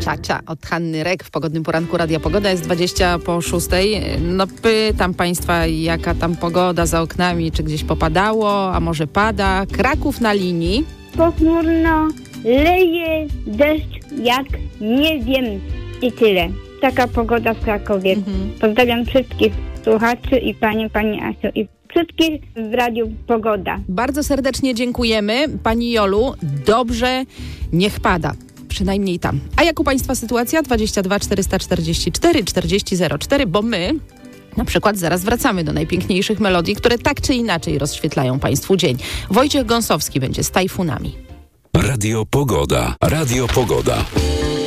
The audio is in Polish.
Czacia od Hanny Rek w pogodnym poranku Radia Pogoda. Jest 6:20. No pytam Państwa, jaka tam pogoda za oknami, czy gdzieś popadało, a może pada. Kraków na linii. Pochmurno, leje deszcz jak nie wiem i tyle. Taka pogoda w Krakowie. Pozdrawiam wszystkich słuchaczy i Pani Asiu i wszystkich w Radiu Pogoda. Bardzo serdecznie dziękujemy. Pani Jolu, dobrze, niech pada. Przynajmniej tam. A jak u Państwa sytuacja? 22 444 40 04, bo my na przykład zaraz wracamy do najpiękniejszych melodii, które tak czy inaczej rozświetlają Państwu dzień. Wojciech Gąsowski będzie z Tajfunami. Radio Pogoda. Radio Pogoda.